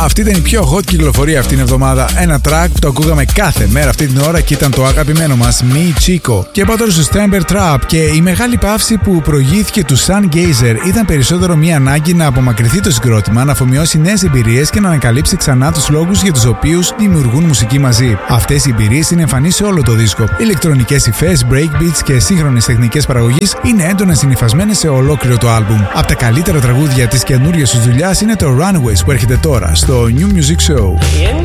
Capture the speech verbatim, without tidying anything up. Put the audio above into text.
Αυτή ήταν η πιο hot κυκλοφορία αυτήν την εβδομάδα. Ένα track που το ακούγαμε κάθε μέρα αυτή την ώρα και ήταν το αγαπημένο μας Me Chico. Και πάω τώρα στο Stamper Trap, και η μεγάλη παύση που προηγήθηκε του Sun Gazer ήταν περισσότερο μια ανάγκη να απομακρυνθεί το συγκρότημα, να αφομοιώσει νέες εμπειρίες και να ανακαλύψει ξανά τους λόγους για τους οποίους δημιουργούν μουσική μαζί. Αυτές οι εμπειρίες είναι εμφανείς σε όλο το δίσκο. Ηλεκτρονικές υφές, breakbeats και σύγχρονες τεχνικές παραγωγής είναι έντονα συνυφασμένες σε ολόκληρο το άλμπουμ. Από τα καλύτερα τραγούδια της καινούριας τους δουλειάς είναι το Runaways που έρχεται τώρα στο New Music Show.